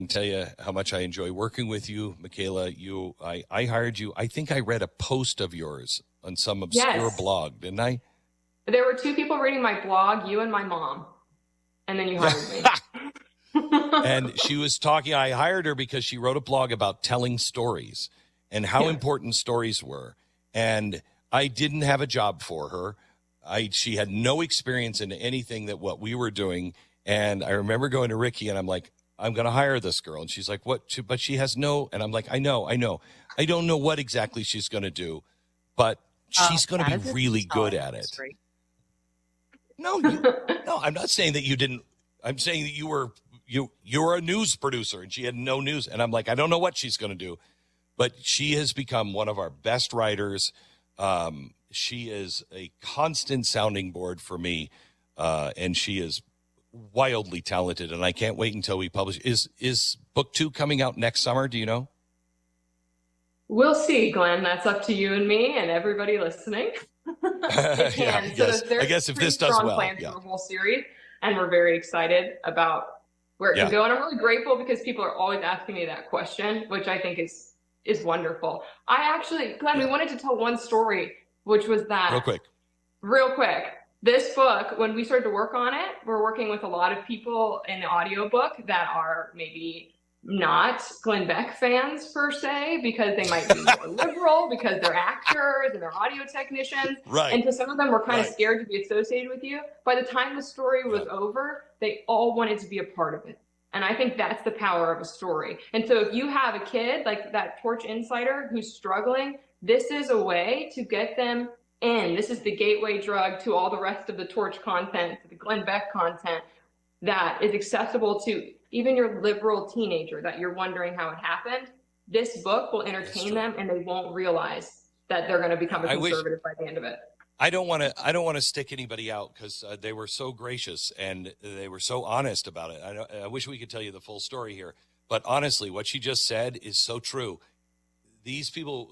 can tell you how much I enjoy working with you, Michaela. I hired you. I think I read a post of yours on some obscure blog, didn't I? There were two people reading my blog, you and my mom, and then you hired me. And she was talking. I hired her because she wrote a blog about telling stories and how important stories were. And I didn't have a job for her. She had no experience in anything that what we were doing. And I remember going to Ricky and I'm like, I'm going to hire this girl. And she's like, what? But she has no. And I'm like, I know. I don't know what exactly she's going to do, but she's going to be really good at it. No, I'm not saying that you didn't. I'm saying that you were a news producer and she had no news. And I'm like, I don't know what she's going to do, but she has become one of our best writers. She is a constant sounding board for me. And she is wildly talented. And I can't wait until we publish. Is book 2 coming out next summer? Do you know? We'll see, Glenn. That's up to you and me and everybody listening. It can. I guess if this does well, plans for the whole series, and we're very excited about where it can go. And I'm really grateful because people are always asking me that question, which I think is wonderful. Glenn, we wanted to tell one story, which was that real quick. This book, when we started to work on it, we're working with a lot of people in the audiobook that are maybe not Glenn Beck fans per se, because they might be more liberal, because they're actors and they're audio technicians. Right. And so some of them were kind of scared to be associated with you. By the time the story was over, they all wanted to be a part of it. And I think that's the power of a story. And so if you have a kid like that Torch Insider who's struggling, this is a way to get them in. This is the gateway drug to all the rest of the Torch content, to the Glenn Beck content that is accessible to even your liberal teenager that you're wondering how it happened. This book will entertain them and they won't realize that they're going to become a conservative by the end of it. I don't want to stick anybody out because they were so gracious and they were so honest about it. I wish we could tell you the full story here, but honestly, what she just said is so true. These people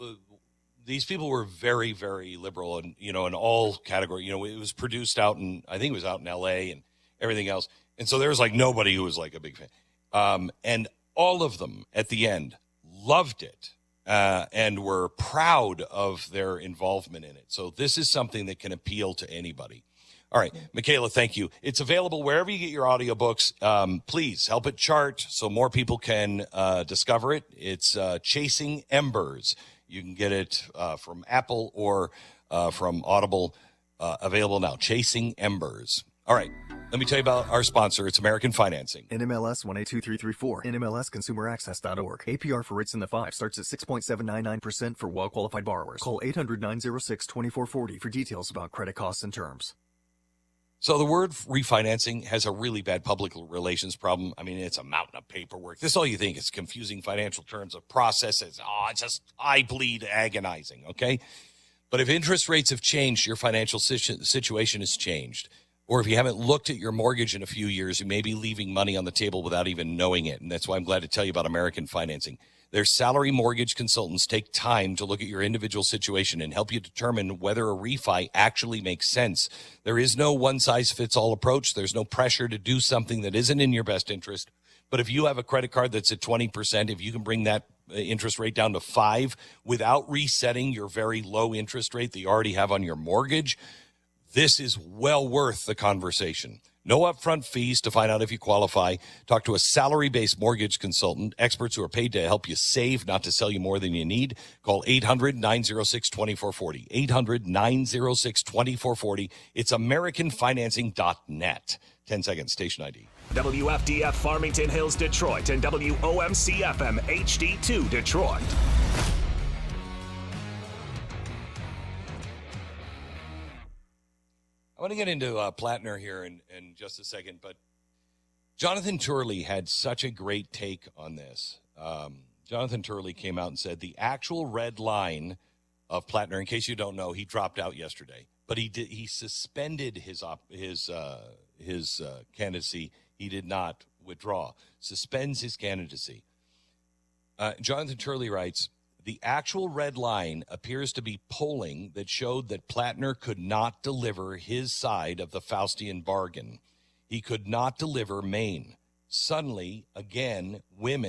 were very, very liberal and, in all categories. It was produced out I think it was out in LA and everything else. And so there was nobody who was a big fan. And all of them at the end loved it and were proud of their involvement in it. So this is something that can appeal to anybody. All right, Michaela, thank you. It's available wherever you get your audiobooks. Please help it chart so more people can discover it. It's Chasing Embers. You can get it from Apple or from Audible. Available now. Chasing Embers. All right. Let me tell you about our sponsor. It's American Financing. NMLS 182334. NMLSConsumerAccess.org. APR for rates in the 5 starts at 6.799% for well-qualified borrowers. Call 800-906-2440 for details about credit costs and terms. So the word refinancing has a really bad public relations problem. I mean, it's a mountain of paperwork. This is all you think. It's confusing financial terms of processes. It's just eye bleed agonizing, okay? But if interest rates have changed, your financial situation has changed. Or if you haven't looked at your mortgage in a few years, you may be leaving money on the table without even knowing it. And that's why I'm glad to tell you about American Financing. Their salary mortgage consultants take time to look at your individual situation and help you determine whether a refi actually makes sense. There is no one-size-fits-all approach. There's no pressure to do something that isn't in your best interest. But if you have a credit card that's at 20%, if you can bring that interest rate down to 5% without resetting your very low interest rate that you already have on your mortgage, this is well worth the conversation. No upfront fees to find out if you qualify. Talk to a salary-based mortgage consultant, experts who are paid to help you save, not to sell you more than you need. Call 800-906-2440. 800-906-2440. It's AmericanFinancing.net. 10 seconds, station ID. WFDF Farmington Hills, Detroit, and WOMC-FM HD2 Detroit. I want to get into Plattner here in just a second, but Jonathan Turley had such a great take on this. Jonathan Turley came out and said the actual red line of Plattner, in case you don't know, he dropped out yesterday, but he suspended his candidacy. He did not withdraw. Suspends his candidacy. Jonathan Turley writes, the actual red line appears to be polling that showed that Plattner could not deliver his side of the Faustian bargain. He could not deliver Maine. suddenly, again, women